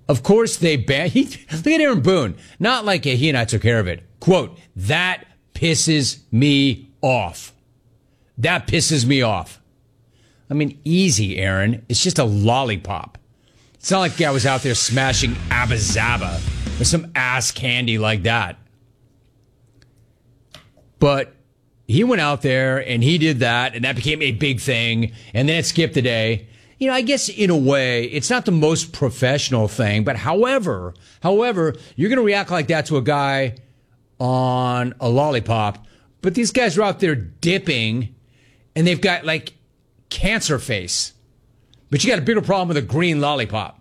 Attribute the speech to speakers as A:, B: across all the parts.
A: Of course, they banned. Look at Aaron Boone. Not like he and I took care of it. Quote, that pisses me off. That pisses me off. I mean, easy, Aaron. It's just a lollipop. It's not like I was out there smashing Abba Zaba or some ass candy like that. But he went out there and he did that, and that became a big thing, and then it skipped a day. You know, I guess in a way, it's not the most professional thing, but however, you're going to react like that to a guy on a lollipop, but these guys are out there dipping, and they've got, like, cancer face. But you got a bigger problem with a green lollipop.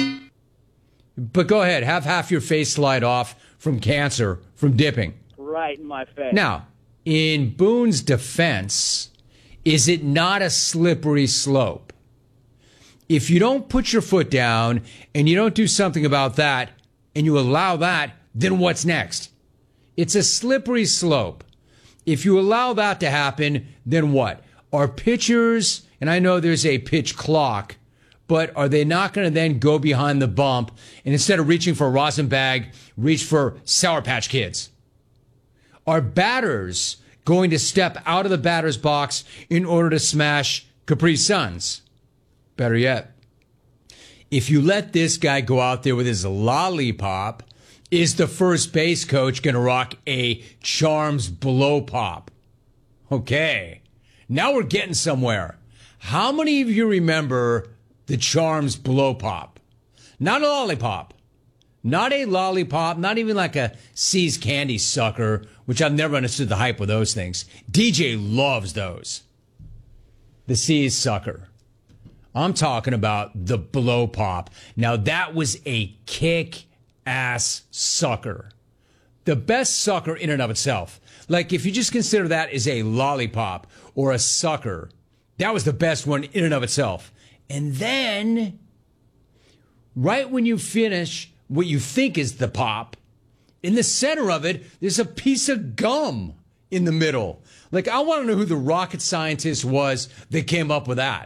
A: But go ahead, have half your face slide off from cancer, from dipping.
B: Right in my face.
A: Now, in Boone's defense, is it not a slippery slope? If you don't put your foot down and you don't do something about that and you allow that, then what's next? It's a slippery slope. If you allow that to happen, then what? Are pitchers, and I know there's a pitch clock, but are they not going to then go behind the bump and instead of reaching for a rosin bag, reach for Sour Patch Kids? Are batters going to step out of the batter's box in order to smash Capri Suns? Better yet, if you let this guy go out there with his lollipop, is the first base coach going to rock a Charms Blow Pop? Okay, now we're getting somewhere. How many of you remember the Charms Blow Pop? Not a lollipop. Not a lollipop, not even like a See's Candy sucker, which I've never understood the hype with those things. DJ loves those. The See's sucker. I'm talking about the Blow Pop. Now, that was a kick-ass sucker. The best sucker in and of itself. Like, if you just consider that as a lollipop or a sucker, that was the best one in and of itself. And then, right when you finish what you think is the pop, in the center of it, there's a piece of gum in the middle. Like, I want to know who the rocket scientist was that came up with that.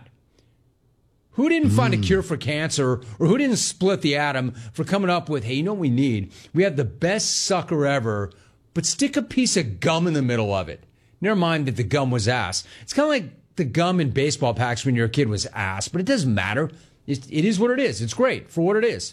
A: Who didn't find a cure for cancer, or who didn't split the atom for coming up with, hey, you know what we need? We have the best sucker ever, but stick a piece of gum in the middle of it. Never mind that the gum was ass. It's kind of like the gum in baseball packs when you're a kid was ass, but it doesn't matter. It is what it is. It's great for what it is.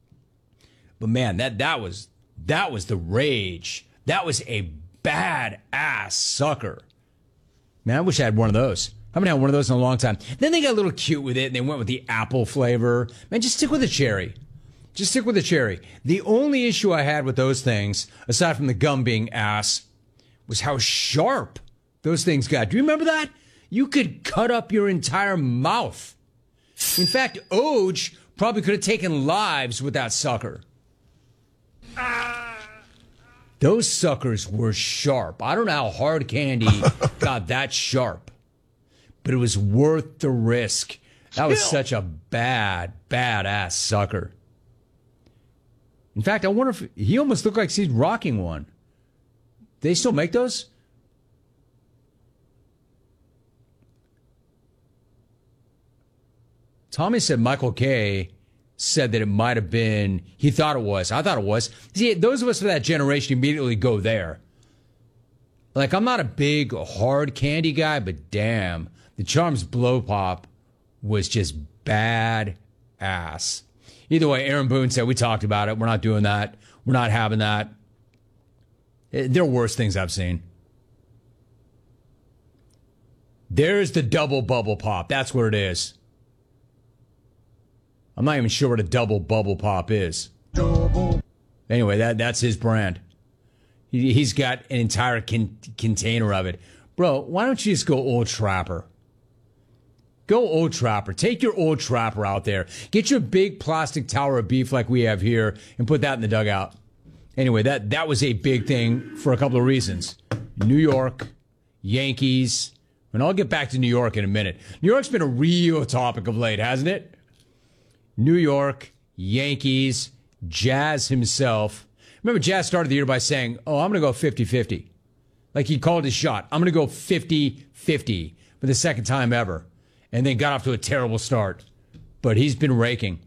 A: But man, that was the rage. That was a bad-ass sucker. Man, I wish I had one of those. I haven't had one of those in a long time. Then they got a little cute with it, and they went with the apple flavor. Man, just stick with the cherry. Just stick with the cherry. The only issue I had with those things, aside from the gum being ass, was how sharp those things got. Do you remember that? You could cut up your entire mouth. In fact, Oj probably could have taken lives with that sucker. Those suckers were sharp. I don't know how hard candy got that sharp, but it was worth the risk. That was such a badass sucker. In fact, I wonder if he almost looked like he's rocking one. They still make those? Tommy said Michael Kay said that it might have been, he thought it was. I thought it was. See, those of us of that generation immediately go there. Like, I'm not a big hard candy guy, but damn, the Charms Blow Pop was just bad ass. Either way, Aaron Boone said, we talked about it. We're not doing that. We're not having that. There are worse things I've seen. There's the double bubble pop. That's what it is. I'm not even sure what a double bubble pop is. Anyway, that's his brand. He's got an entire container of it. Bro, why don't you just go Old Trapper? Go Old Trapper. Take your Old Trapper out there. Get your big plastic tower of beef like we have here and put that in the dugout. Anyway, that was a big thing for a couple of reasons. New York, Yankees, and I'll get back to New York in a minute. New York's been a real topic of late, hasn't it? New York, Yankees, Jazz himself. Remember, Jazz started the year by saying, oh, I'm going to go 50-50. Like he called his shot. I'm going to go 50-50 for the second time ever. And then got off to a terrible start. But he's been raking.